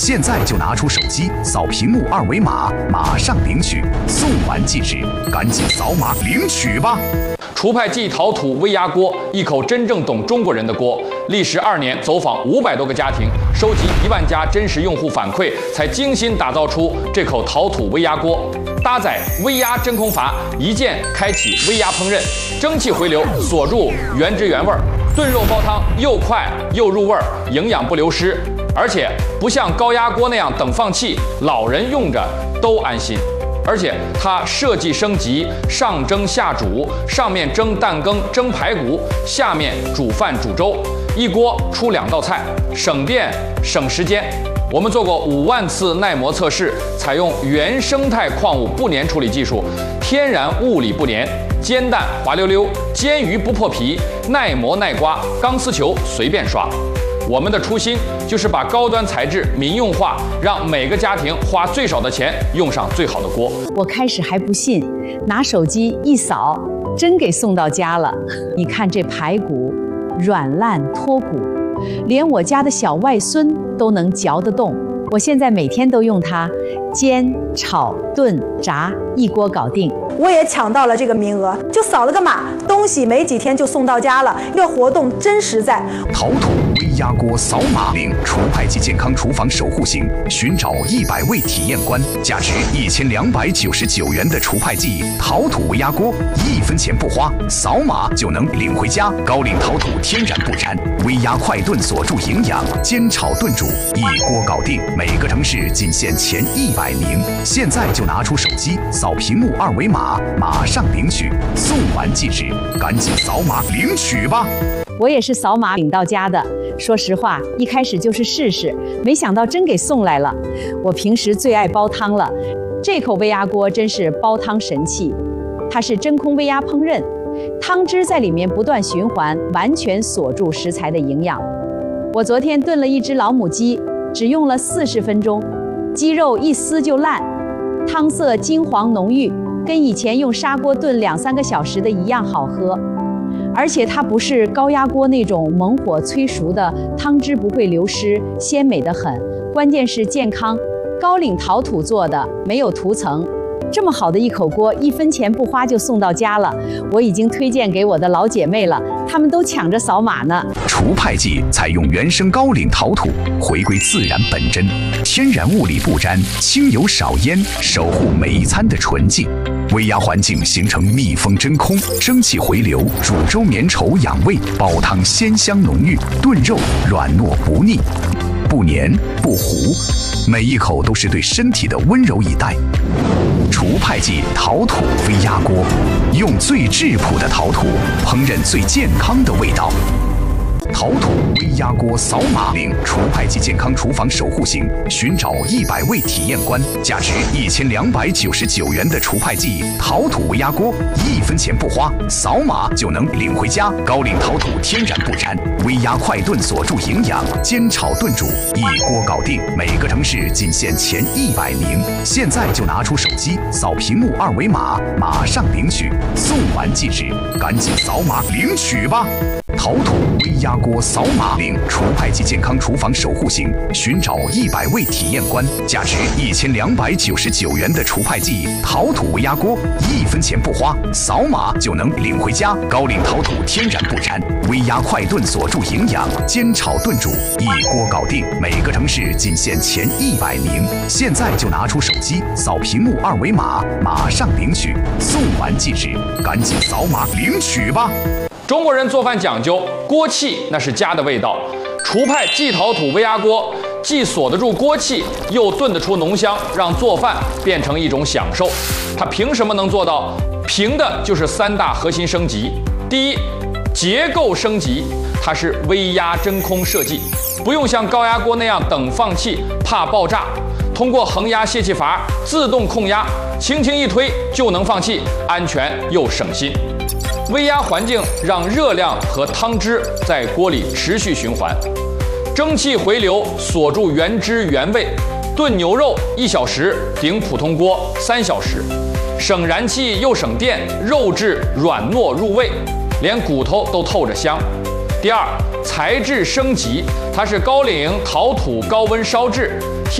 现在就拿出手机扫屏幕二维码，马上领取，送完即止，赶紧扫码领取吧！ 厨派记陶土微压锅，一口真正懂中国人的锅。历时2年，走访500多个家庭，收集1万家真实用户反馈，才精心打造出这口陶土微压锅。搭载微压真空阀，一键开启微压烹饪，蒸汽回流锁入原汁原味，炖肉煲汤又快又入味，营养不流失。而且不像高压锅那样等放气，老人用着都安心。而且它设计升级，上蒸下煮，上面蒸蛋羹、蒸排骨，下面煮饭煮粥，一锅出2道菜，省电省时间。我们做过5万次耐磨测试，采用原生态矿物不粘处理技术，天然物理不粘，煎蛋滑溜溜，煎鱼不破皮，耐磨耐刮，钢丝球随便刷。我们的初心就是把高端材质民用化，让每个家庭花最少的钱用上最好的锅。 我开始还不信，拿手机一扫，真给送到家了。你看这排骨，软烂脱骨，连我家的小外孙都能嚼得动。我现在每天都用它，煎、炒、炖、炸，一锅搞定。 我也抢到了这个名额，就扫了个码，东西没几天就送到家了。这个活动真实在。 陶土微压锅扫码领厨派记健康厨房守护行，寻找100位体验官，价值1299元的厨派记陶土微压锅，1分钱不花，扫码就能领回家。高岭陶土天然不粘，微压快炖锁住营养，煎炒炖煮一锅搞定。每个城市仅限前100名，现在就拿出手机扫屏幕二维码，马上领取，送完即止，赶紧扫码领取吧！ 我也是扫码领到家的。说实话，一开始就是试试，没想到真给送来了。我平时最爱煲汤了，这口微压锅真是煲汤神器。它是真空微压烹饪，汤汁在里面不断循环，完全锁住食材的营养。我昨天炖了一只老母鸡，只用了40分钟，鸡肉一撕就烂，汤色金黄浓郁，跟以前用砂锅炖2-3个小时的一样好喝。而且它不是高压锅那种猛火催熟的，汤汁不会流失，鲜美得很。关键是健康，高岭陶土做的，没有涂层。这么好的一口锅，1分钱不花就送到家了。我已经推荐给我的老姐妹了，她们都抢着扫码呢。 厨派记采用原生高岭陶土，回归自然本真，天然物理不沾，轻油少烟，守护每一餐的纯净。微压环境形成密封真空，蒸汽回流，煮粥绵稠养胃，煲汤鲜香浓郁，炖肉软糯不腻，不黏不糊，每一口都是对身体的温柔以待。厨派记陶土微压锅，用最质朴的陶土烹饪最健康的味道。陶土微压锅扫码领厨派记健康厨房守护行，寻找100位体验官，价值1299元的厨派记陶土微压锅，1分钱不花，扫码就能领回家。高岭陶土天然不粘，微压快炖锁住营养，煎炒炖煮一锅搞定。每个城市仅限前100名，现在就拿出手机扫屏幕二维码，马上领取，送完即止，赶紧扫码领取吧！陶土微压锅扫码领厨派记健康厨房守护行，寻找100位体验官，价值1299元的厨派记陶土微压锅，1分钱不花，扫码就能领回家。高岭陶土天然不粘，微压快炖锁住营养，煎炒炖煮一锅搞定。每个城市仅限前100名，现在就拿出手机扫屏幕二维码，马上领取，送完即止，赶紧扫码领取吧！ 中国人做饭讲究锅气，那是家的味道。厨派记陶土微压锅既锁得住锅气，又炖得出浓香，让做饭变成一种享受。它凭什么能做到？凭的就是3大核心升级。第一，结构升级，它是微压真空设计，不用像高压锅那样等放气，怕爆炸。通过恒压泄气阀自动控压，轻轻一推就能放气，安全又省心。微压环境让热量和汤汁在锅里持续循环，蒸汽回流锁住原汁原味。炖牛肉1小时顶普通锅3小时，省燃气又省电，肉质软糯入味，连骨头都透着香。第二，材质升级，它是高岭陶土高温烧制，